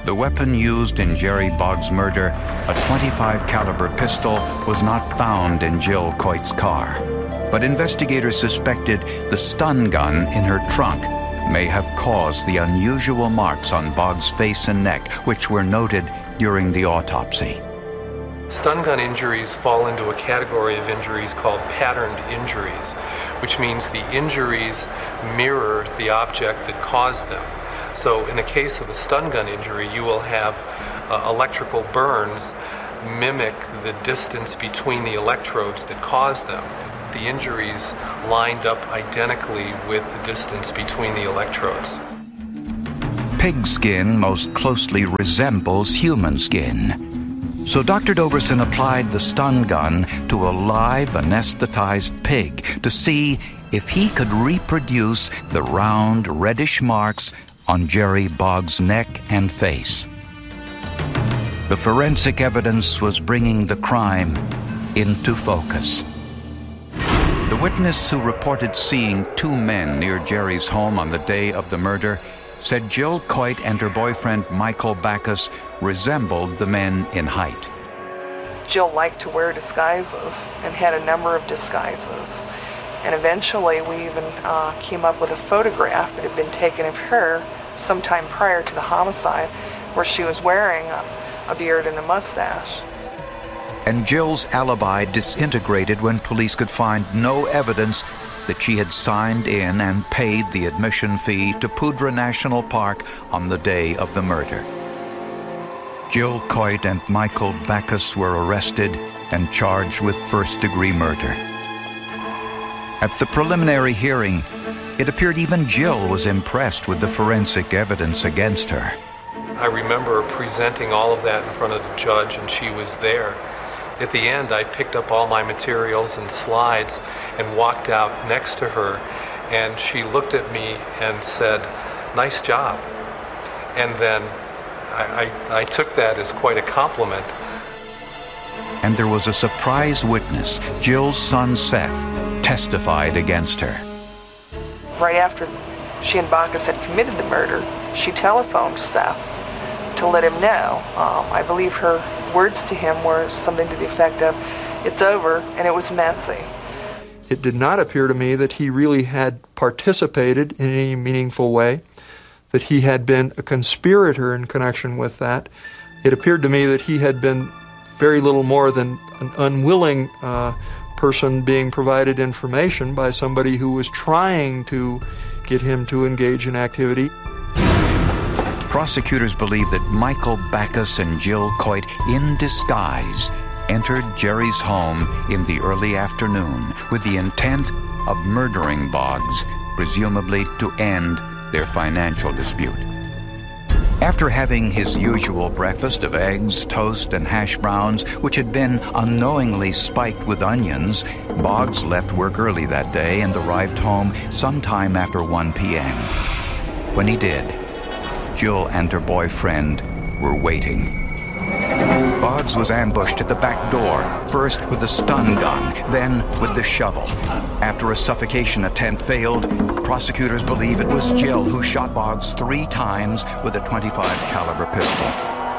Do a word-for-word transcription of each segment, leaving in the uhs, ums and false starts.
The weapon used in Jerry Boggs' murder, a twenty-five caliber pistol, was not found in Jill Coyte's car. But investigators suspected the stun gun in her trunk may have caused the unusual marks on Boggs' face and neck, which were noted during the autopsy. Stun gun injuries fall into a category of injuries called patterned injuries, which means the injuries mirror the object that caused them. So in the case of a stun gun injury, you will have uh, electrical burns mimic the distance between the electrodes that caused them. The injuries lined up identically with the distance between the electrodes. Pig skin most closely resembles human skin. So Doctor Doverson applied the stun gun to a live anesthetized pig to see if he could reproduce the round reddish marks on Jerry Boggs' neck and face. The forensic evidence was bringing the crime into focus. The witness who reported seeing two men near Jerry's home on the day of the murder said Jill Coyte and her boyfriend Michael Backus resembled the men in height. Jill liked to wear disguises and had a number of disguises. And eventually we even uh, came up with a photograph that had been taken of her sometime prior to the homicide, where she was wearing a, a beard and a mustache. And Jill's alibi disintegrated when police could find no evidence that she had signed in and paid the admission fee to Poudre National Park on the day of the murder. Jill Coyte and Michael Backus were arrested and charged with first-degree murder. At the preliminary hearing, it appeared even Jill was impressed with the forensic evidence against her. I remember presenting all of that in front of the judge, and she was there. At the end, I picked up all my materials and slides and walked out next to her, and she looked at me and said, "Nice job." And then I, I, I took that as quite a compliment. And there was a surprise witness. Jill's son, Seth, testified against her. Right after she and Backus had committed the murder, she telephoned Seth to let him know. Um, I believe her words to him were something to the effect of, "It's over, and it was messy." It did not appear to me that he really had participated in any meaningful way, that he had been a conspirator in connection with that. It appeared to me that he had been very little more than an unwilling uh, person being provided information by somebody who was trying to get him to engage in activity. Prosecutors believe that Michael Backus and Jill Coyte, in disguise, entered Jerry's home in the early afternoon with the intent of murdering Boggs, presumably to end their financial dispute. After having his usual breakfast of eggs, toast, and hash browns, which had been unknowingly spiked with onions, Boggs left work early that day and arrived home sometime after one p.m. When he did, Jill and her boyfriend were waiting. Boggs was ambushed at the back door, first with a stun gun, then with the shovel. After a suffocation attempt failed, prosecutors believe it was Jill who shot Boggs three times with a twenty-five caliber pistol.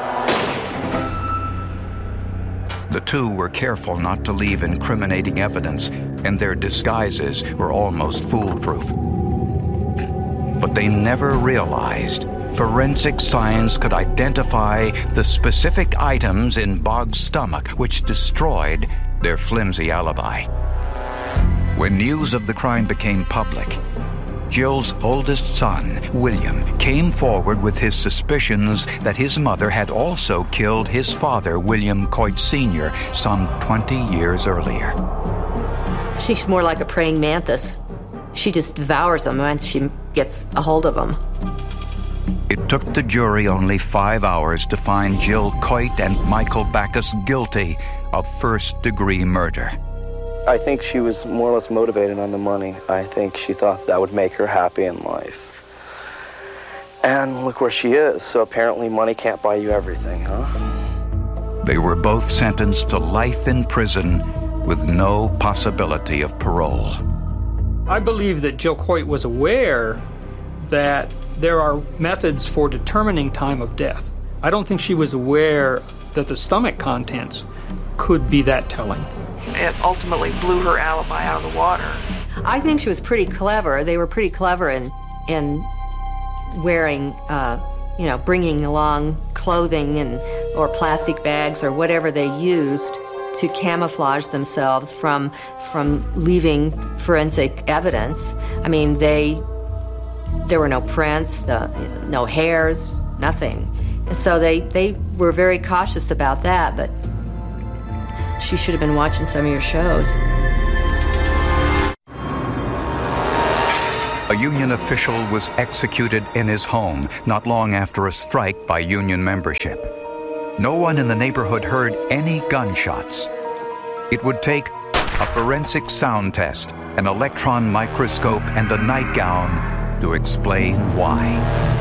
The two were careful not to leave incriminating evidence, and their disguises were almost foolproof. But they never realized forensic science could identify the specific items in Boggs' stomach which destroyed their flimsy alibi. When news of the crime became public, Jill's oldest son, William, came forward with his suspicions that his mother had also killed his father, William Coyte Senior, some twenty years earlier. She's more like a praying mantis. She just devours them once she gets a hold of them. It took the jury only five hours to find Jill Coyte and Michael Backus guilty of first-degree murder. I think she was more or less motivated on the money. I think she thought that would make her happy in life. And look where she is. So apparently money can't buy you everything, huh? They were both sentenced to life in prison with no possibility of parole. I believe that Jill Coyte was aware that there are methods for determining time of death. I don't think she was aware that the stomach contents could be that telling. It ultimately blew her alibi out of the water. I think she was pretty clever. They were pretty clever in in wearing, uh, you know, bringing along clothing and or plastic bags or whatever they used to camouflage themselves from from leaving forensic evidence. I mean, they there were no prints, the, no hairs, nothing. And so they, they were very cautious about that, but she should have been watching some of your shows. A union official was executed in his home not long after a strike by union membership. No one in the neighborhood heard any gunshots. It would take a forensic sound test, an electron microscope, and a nightgown to explain why.